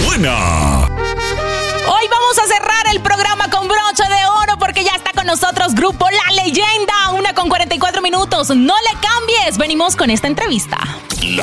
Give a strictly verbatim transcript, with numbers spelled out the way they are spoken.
buena. Hoy vamos a cerrar el programa con broche de oro porque ya está con nosotros Grupo La Leyenda. Una con cuarenta y cuatro minutos. No le cambies. Venimos con esta entrevista.